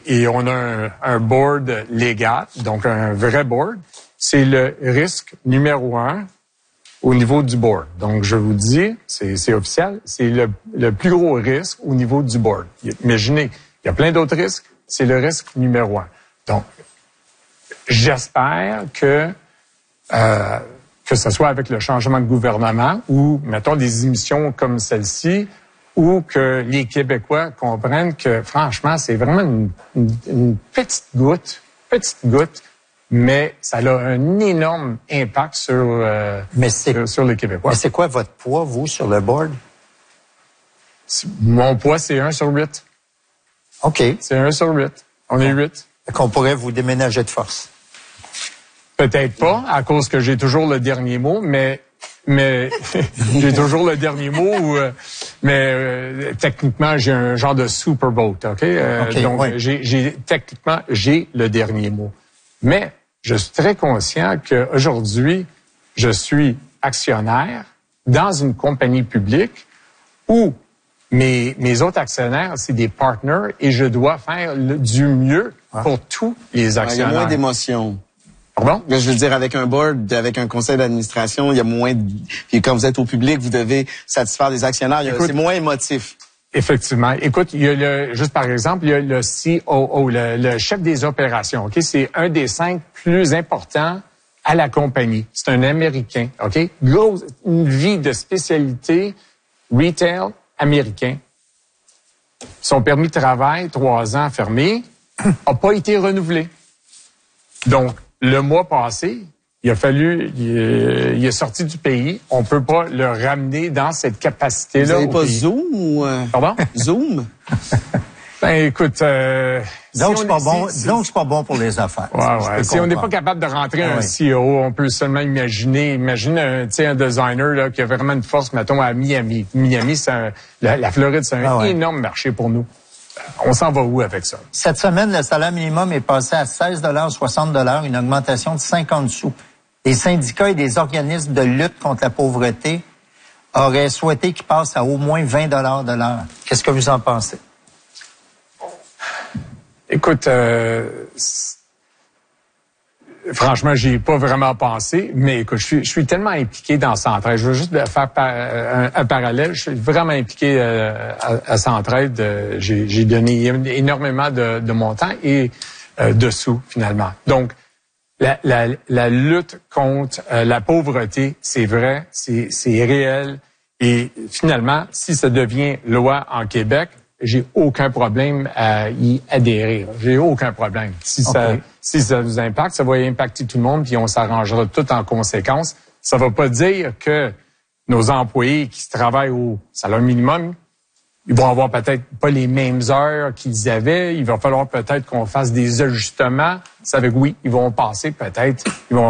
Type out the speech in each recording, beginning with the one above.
et on a un board légal, donc un vrai board. C'est le risque numéro 1 au niveau du board. Donc, je vous dis, c'est officiel, c'est le plus gros risque au niveau du board. Imaginez, il y a plein d'autres risques, c'est le risque numéro 1. Donc, j'espère que ce soit avec le changement de gouvernement ou, mettons, des émissions comme celle-ci, ou que les Québécois comprennent que, franchement, c'est vraiment une petite goutte, mais ça a un énorme impact sur les Québécois. Mais c'est quoi votre poids, vous, sur le board? Mon poids, c'est 1 sur 8. OK. C'est 1 sur 8. On est 8. Qu'on pourrait vous déménager de force. Peut-être pas, à cause que j'ai toujours le dernier mot, mais j'ai toujours le dernier mot. Mais techniquement, j'ai un genre de super vote, OK? Donc, ouais. Techniquement, j'ai le dernier mot. Mais je suis très conscient qu'aujourd'hui, je suis actionnaire dans une compagnie publique où mes autres actionnaires, c'est des partners et je dois faire du mieux pour tous les actionnaires. Il y a moins d'émotions. Pardon? Je veux dire, avec un board, avec un conseil d'administration, il y a moins puis quand vous êtes au public, vous devez satisfaire des actionnaires. C'est moins émotif. Effectivement. Écoute, il y a juste par exemple, il y a le COO, le chef des opérations. Ok, c'est un des 5 plus importants à la compagnie. C'est un Américain. Ok, une vie de spécialité retail américain. Son permis de travail, 3 ans fermé, a pas été renouvelé. Donc le mois passé, il est sorti du pays. On peut pas le ramener dans cette capacité-là. Vous n'avez pas pays. Zoom ou... Pardon? Zoom? Ben, écoute... donc, c'est pas bon pour les affaires. Ouais. Si on n'est pas capable de rentrer un CEO, on peut seulement imaginer un designer là, qui a vraiment une force, mettons, à Miami. Miami, la Floride, c'est un énorme marché pour nous. On s'en va où avec ça? Cette semaine, le salaire minimum est passé à 16,60 $, une augmentation de 50 sous. Les syndicats et des organismes de lutte contre la pauvreté auraient souhaité qu'il passe à au moins 20 $ de l'heure. Qu'est-ce que vous en pensez? Écoute, franchement, j'y ai pas vraiment pensé, mais écoute, je suis tellement impliqué dans Centraide. Je veux juste faire un parallèle. Je suis vraiment impliqué à Centraide. J'ai donné énormément de mon temps et de sous, finalement. Donc, la lutte contre la pauvreté, c'est vrai, c'est réel. Et finalement, si ça devient loi en Québec, j'ai aucun problème à y adhérer. J'ai aucun problème. Si ça nous impacte, ça va impacter tout le monde, puis on s'arrangera tout en conséquence. Ça va pas dire que nos employés qui travaillent au salaire minimum, ils vont avoir peut-être pas les mêmes heures qu'ils avaient. Il va falloir peut-être qu'on fasse des ajustements. Ça veut dire oui, ils vont passer peut-être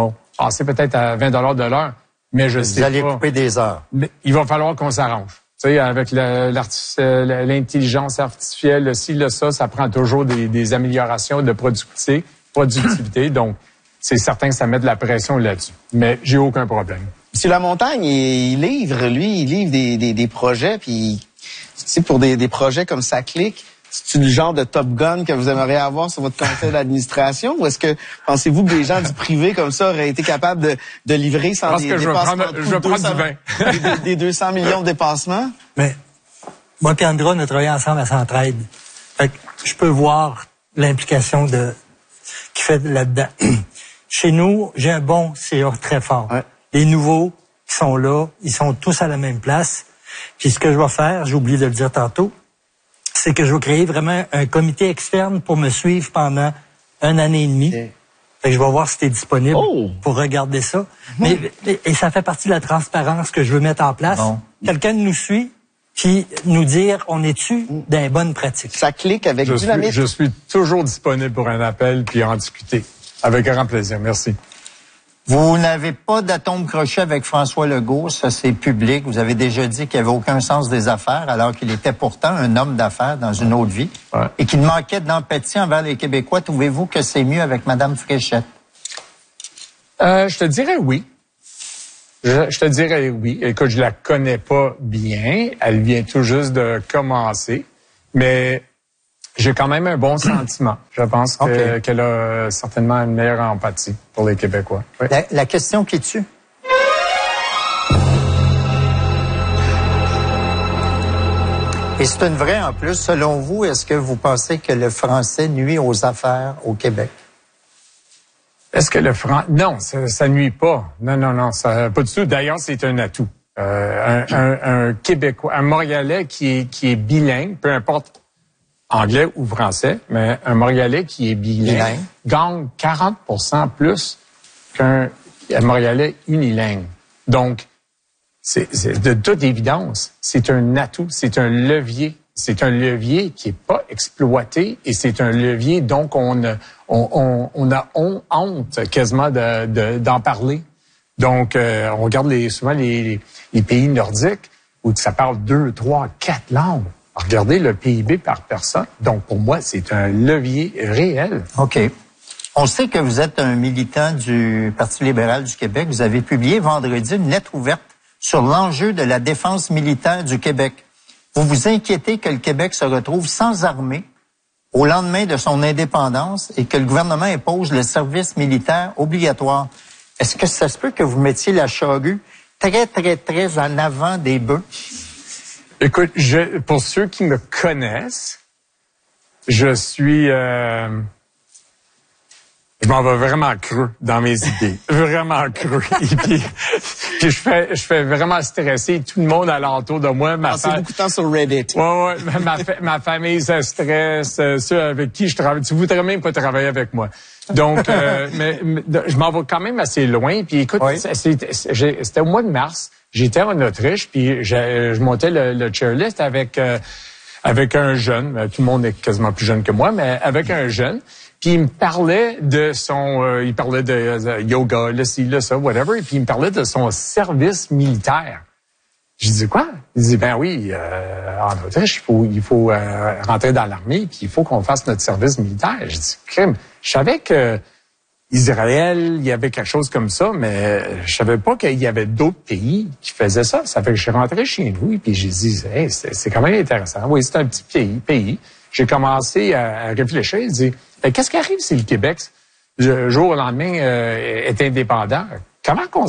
à 20 $ de l'heure. Mais je sais pas. Vous allez couper des heures. Mais il va falloir qu'on s'arrange. Tu sais, avec l'intelligence artificielle, ça prend toujours des améliorations de productivité. Donc, c'est certain que ça met de la pression là-dessus. Mais j'ai aucun problème. M. Lamontagne, il livre des projets, puis pour des projets comme ça clique. C'est-tu le genre de Top Gun que vous aimeriez avoir sur votre conseil d'administration? Ou est-ce que pensez-vous que des gens du privé comme ça auraient été capables de livrer sans des dépassements? Je vais prendre du vin. des 200 millions de dépassements? Mais moi et Andra, on a travaillé ensemble à Centraide. Fait que je peux voir l'implication qu'il fait là-dedans. Chez nous, j'ai un bon CA très fort. Ouais. Les nouveaux qui sont là, ils sont tous à la même place. Puis ce que je vais faire, j'ai oublié de le dire tantôt, c'est que je vais créer vraiment un comité externe pour me suivre pendant 1 année et demie. Okay. Fait que je vais voir si c'est disponible pour regarder ça. Et ça fait partie de la transparence que je veux mettre en place. Bon. Quelqu'un nous suit, puis nous dire on est-tu dans les bonnes pratiques. Ça clique avec dynamique. Je suis toujours disponible pour un appel puis en discuter. Avec grand plaisir. Merci. Vous n'avez pas d'atome crochet avec François Legault, ça c'est public. Vous avez déjà dit qu'il n'avait aucun sens des affaires, alors qu'il était pourtant un homme d'affaires dans une autre vie, et qu'il manquait d'empathie envers les Québécois. Trouvez-vous que c'est mieux avec Mme Fréchette? Je te dirais oui. Je te dirais oui. Écoute, je la connais pas bien. Elle vient tout juste de commencer, mais J'ai quand même un bon sentiment. Je pense qu'elle a certainement une meilleure empathie pour les Québécois. Oui. La question qui tue. Et c'est une vraie en plus. Selon vous, est-ce que vous pensez que le français nuit aux affaires au Québec? Est-ce que le français... Non, ça nuit pas. Non, ça, pas du tout. D'ailleurs, c'est un atout. Un Québécois, un Montréalais qui est bilingue, peu importe anglais ou français, mais un Montréalais qui est bilingue gagne 40% plus qu'un Montréalais unilingue. Donc, c'est de toute évidence, c'est un atout, c'est un levier. C'est un levier qui est pas exploité et c'est un levier donc on a honte quasiment d'en parler. Donc, on regarde souvent les pays nordiques où ça parle 2, 3, 4 langues. Regardez le PIB par personne. Donc, pour moi, c'est un levier réel. OK. On sait que vous êtes un militant du Parti libéral du Québec. Vous avez publié vendredi une lettre ouverte sur l'enjeu de la défense militaire du Québec. Vous vous inquiétez que le Québec se retrouve sans armée au lendemain de son indépendance et que le gouvernement impose le service militaire obligatoire. Est-ce que ça se peut que vous mettiez la charrue très en avant des bœufs? Écoute, pour ceux qui me connaissent, je suis... je m'en vais vraiment creux dans mes idées. Vraiment creux. Et puis je fais vraiment stresser tout le monde alentour de moi. C'est beaucoup de temps sur Reddit. Ouais. Ma famille se stresse. Ceux avec qui je travaille. Tu voudrais même pas travailler avec moi. Donc, mais je m'en vais quand même assez loin. Puis écoute, c'était au mois de mars. J'étais en Autriche, puis je montais le chairlift avec un jeune. Tout le monde est quasiment plus jeune que moi, mais avec un jeune. Puis il me parlait de son... il parlait de yoga, là, ci, là, ça, whatever. Et puis il me parlait de son service militaire. Je dis quoi? Il dit, ben oui, en Autriche, il faut rentrer dans l'armée, puis il faut qu'on fasse notre service militaire. Je dis, crime. Je savais que Israël, il y avait quelque chose comme ça, mais je savais pas qu'il y avait d'autres pays qui faisaient ça. Ça fait que je suis rentré chez nous, et puis j'ai dit, hey, c'est quand même intéressant. Oui, c'est un petit pays. J'ai commencé à réfléchir, je dis, qu'est-ce qui arrive si le Québec, jour au lendemain, est indépendant? Comment qu'on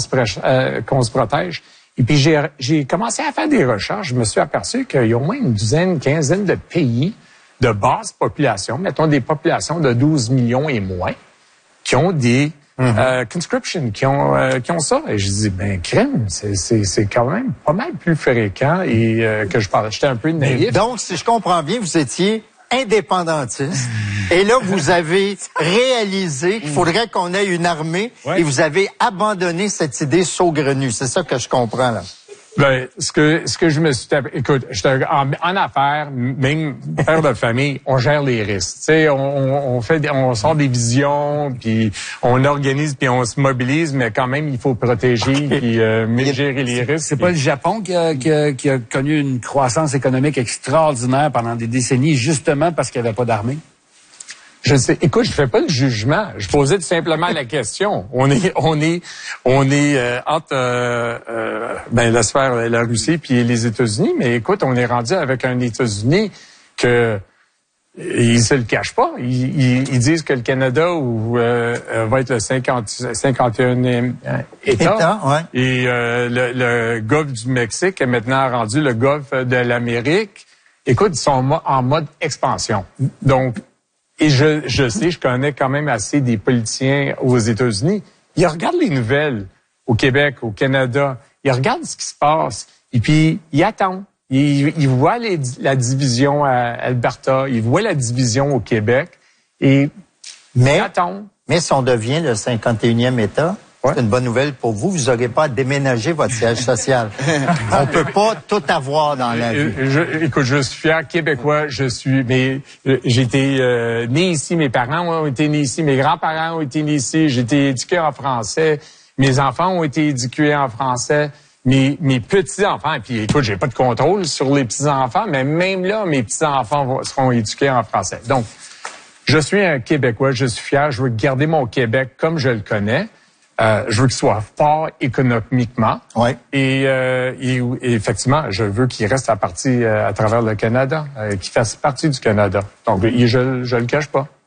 se protège? Et puis, j'ai commencé à faire des recherches. Je me suis aperçu qu'il y a au moins une quinzaine de pays de basse population, mettons des populations de 12 millions et moins, qui ont des conscription, qui ont ça. Et je dis, ben, crème, c'est quand même pas mal plus fréquent et que je parlais. J'étais un peu naïf. Donc, si je comprends bien, vous étiez indépendantiste. Et là, vous avez réalisé qu'il faudrait qu'on ait une armée et vous avez abandonné cette idée saugrenue. C'est ça que je comprends, là. Ben, ce que je me suis... Écoute, en affaires, même père de famille, on gère les risques. Tu sais, on sort des visions, puis on organise, puis on se mobilise, mais quand même, il faut protéger, puis gérer les risques. C'est pas le Japon qui a connu une croissance économique extraordinaire pendant des décennies, justement parce qu'il n'y avait pas d'armée? Je sais. Écoute, je fais pas le jugement. Je posais tout simplement la question. On est entre la sphère, la Russie puis les États-Unis. Mais écoute, on est rendu avec un États-Unis que ils se le cachent pas. Ils disent que le Canada va être le 51e État. Ouais. Et le golfe du Mexique est maintenant rendu le golfe de l'Amérique. Écoute, ils sont en mode expansion. Donc et je sais, je connais quand même assez des politiciens aux États-Unis. Ils regardent les nouvelles au Québec, au Canada. Ils regardent ce qui se passe. Et puis, ils attendent. Ils voient la division à Alberta. Ils voient la division au Québec. Et ils attendent. Mais si on devient le 51e État, c'est une bonne nouvelle pour vous. Vous n'aurez pas à déménager votre siège social. On peut pas tout avoir dans la vie. Écoute, je suis fier québécois. J'ai été né ici. Mes parents ont été nés ici. Mes grands-parents ont été nés ici. J'ai été éduqué en français. Mes enfants ont été éduqués en français. Mes petits-enfants, et puis écoute, j'ai pas de contrôle sur les petits-enfants, mais même là, mes petits-enfants seront éduqués en français. Donc, je suis un Québécois. Je suis fier. Je veux garder mon Québec comme je le connais. Je veux qu'il soit fort économiquement. Ouais. Et effectivement, je veux qu'il reste à travers le Canada, qu'il fasse partie du Canada. Donc, je le cache pas.